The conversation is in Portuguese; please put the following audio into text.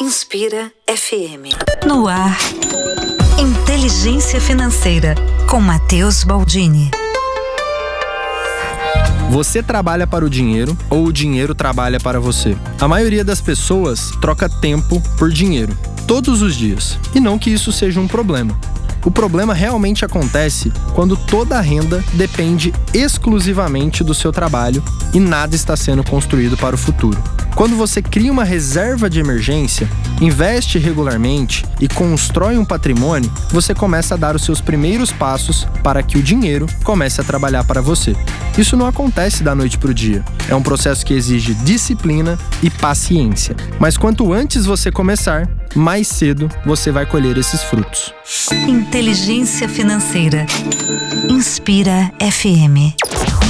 Inspira FM. No ar, Inteligência Financeira, com Matheus Baldini. Você trabalha para o dinheiro ou o dinheiro trabalha para você? A maioria das pessoas troca tempo por dinheiro, todos os dias. E não que isso seja um problema. O problema realmente acontece quando toda a renda depende exclusivamente do seu trabalho e nada está sendo construído para o futuro. Quando você cria uma reserva de emergência, investe regularmente e constrói um patrimônio, você começa a dar os seus primeiros passos para que o dinheiro comece a trabalhar para você. Isso não acontece da noite para o dia. É um processo que exige disciplina e paciência. Mas quanto antes você começar, mais cedo você vai colher esses frutos. Inteligência Financeira. Inspira FM.